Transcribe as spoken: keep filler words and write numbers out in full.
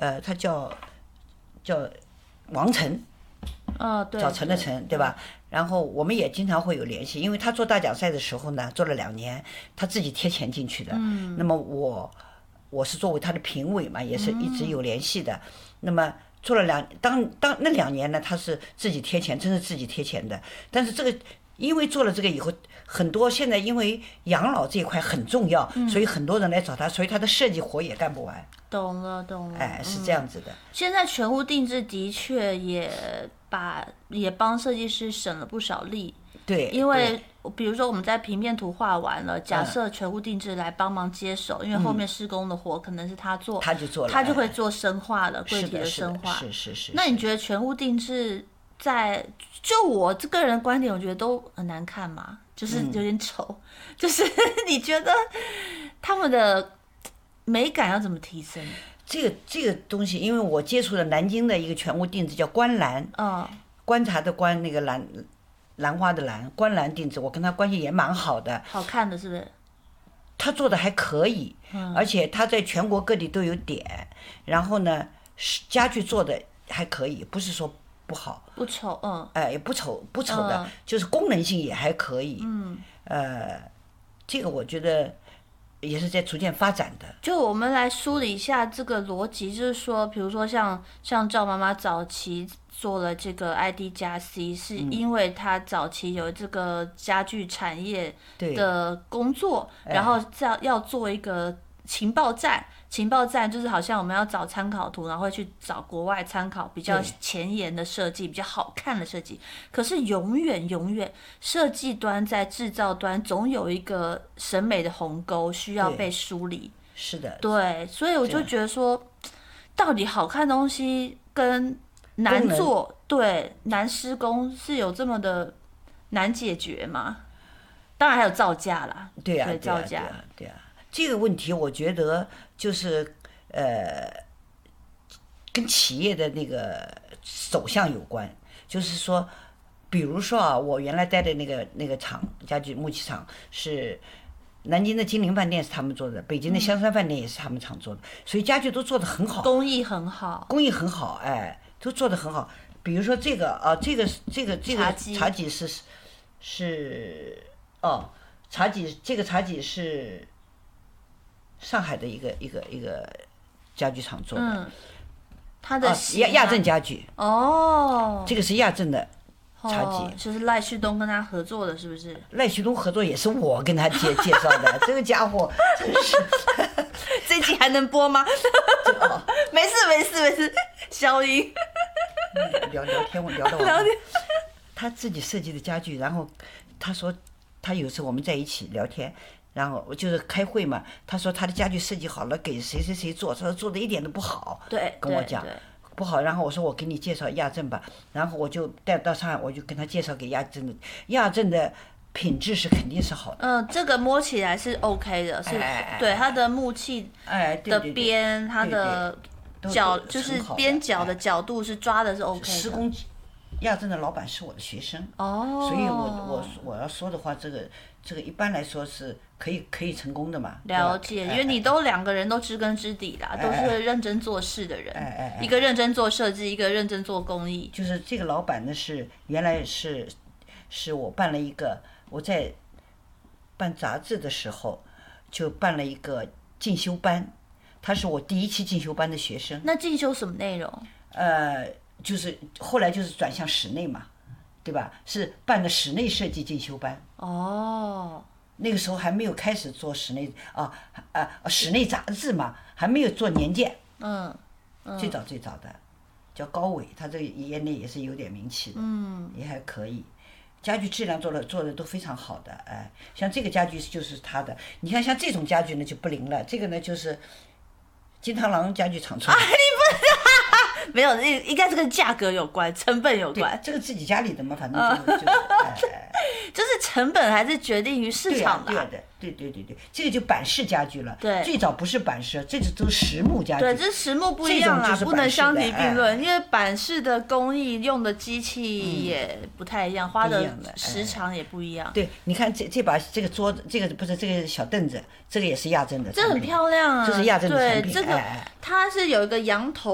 呃，他叫叫王晨， 哦，对， 早晨的晨，对吧？然后我们也经常会有联系，因为他做大奖赛的时候呢，做了两年，他自己贴钱进去的。嗯。那么我我是作为他的评委嘛，也是一直有联系的。嗯、那么做了两当当那两年呢，他是自己贴钱，真是自己贴钱的。但是这个因为做了这个以后，很多现在因为养老这一块很重要，嗯、所以很多人来找他，所以他的设计活也干不完。 懂了，懂了。 哎，是这样子的。嗯、 现在全屋定制的确也把也帮设计师省了不少力。 对， 因为比如说我们在平面图画完了，假设全屋定制来帮忙接手，嗯、因为后面施工的活可能是他做， 他就做了， 他就会做深化了，柜体的深化。 是是 是, 是。 那你觉得全屋定制在就我这个人观点，我觉得都很难看嘛，就是有点丑，嗯、就是你觉得他们的美感要怎么提升？ 这个这个东西，因为我接触了南京的一个全屋定制叫观澜， 嗯， 观察的观，那个兰兰花的兰，观澜定制，我跟他关系也蛮好的。 好看的是不是？ 他做的还可以，嗯、而且他在全国各地都有点，然后呢，家具做的还可以，不是说不好， 不丑，嗯， 哎、呃，也不丑不丑的，嗯、就是功能性也还可以， 嗯， 呃，这个我觉得也是在逐渐发展的。 就我们来梳理一下这个逻辑，就是说，比如说像像赵妈妈早期做了这个 I D 加 C， 是因为她早期有这个家具产业的工作，然后要要做一个情报站。情报站就是好像我们要找参考图，然后会去找国外参考比较前沿的设计，比较好看的设计。可是永远永远，设计端在制造端总有一个审美的鸿沟需要被梳理。 是的。 对，所以我就觉得说，到底好看的东西跟难做，对难施工是有这么的难解决吗？当然还有造价啦。 对啊， 对造价， 对啊，对啊。这个问题我觉得就是呃，跟企业的那个走向有关。就是说，比如说啊，我原来待的那个那个厂，家具木器厂是南京的金陵饭店是他们做的，北京的香山饭店也是他们厂做的，嗯、所以家具都做得很好， 工艺很好， 工艺很好，哎，都做得很好。比如说这个啊，这个这个这个茶几是是哦，茶几这个茶几是。上海的一个一个一个家具厂做的， 嗯，它的亚亚镇家具哦， 这个是亚镇的茶几， 哦、就是赖旭东跟他合作的，是不是？ 赖旭东合作也是我跟他介介绍的，这个家伙真是， 这集还能播吗？ 哦、 没事没事没事，消音。 聊聊天我聊到聊天， 他自己设计的家具，然后他说他有时候我们在一起聊天。然后我就是开会嘛，他说他的家具设计好了，给谁谁谁做，他说做的一点都不好， 对， 跟我讲不好。然后我说我给你介绍亚镇吧，然后我就带到上海，我就跟他介绍给亚镇的，亚镇的品质是肯定是好的。 嗯，这个摸起来是 OK 的，是， 哎、 对它的木器的边，它的角就是边角的角度是抓的是 OK 的。 施工亚镇的老板是我的学生， 哦， 所以我我我要说的话，这个这个一般来说是可以可以成功的嘛。 了解，因为你都两个人都知根知底啦，都是认真做事的人， 哎哎一个认真做设计，一个认真做工艺。 就是这个老板呢是原来是是我办了一个，我在办杂志的时候就办了一个进修班，他是我第一期进修班的学生。 那进修什么内容？ 呃。就是后来就是转向室内嘛，对吧？是办的室内设计进修班。 哦。 那个时候还没有开始做室内啊啊室内杂志嘛，还没有做年鉴。 嗯。嗯最早最早的，叫高伟，他这个业内也是有点名气的。 嗯。 也还可以，家具质量做的做的都非常好的，哎，像这个家具就是他的。你看像这种家具呢就不灵了，这个呢就是金螳螂家具厂出的。 啊，你不。没有，应该是跟价格有关，成本有关。 这个自己家里的嘛，反正就是就是，哎， 就是成本还是决定于市场的。 对啊，对对对对，这个就板式家具了。 对， 最早不是板式，这都是实木家具。 对，这实木不一样啦，不能相提并论，因为板式的工艺用的机器也不太一样，花的时长也不一样。 对，你看这这把这个桌子，这个不是这个小凳子，这个也是亚镇的， 这很漂亮啊， 这是亚镇的产品。 对，这个它是有一个羊头。